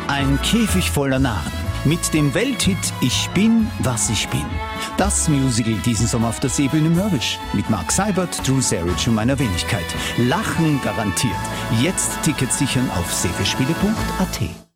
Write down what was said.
Ein Käfig voller Narren. Mit dem Welthit Ich bin, was ich bin. Das Musical diesen Sommer auf der Seebühne Mörbisch. Mit Mark Seibert, Drew Sarich und meiner Wenigkeit. Lachen garantiert. Jetzt Tickets sichern auf seebespiele.at.